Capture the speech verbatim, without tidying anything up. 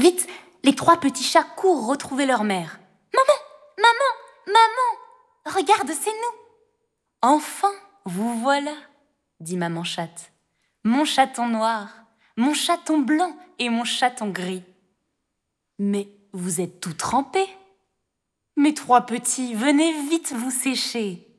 Vite, les trois petits chats courent retrouver leur mère. Maman, maman, maman, regarde, c'est nous. Enfin, vous voilà, dit maman chatte. Mon chaton noir, mon chaton blanc et mon chaton gris. Mais vous êtes tout trempés. Mes trois petits, venez vite vous sécher.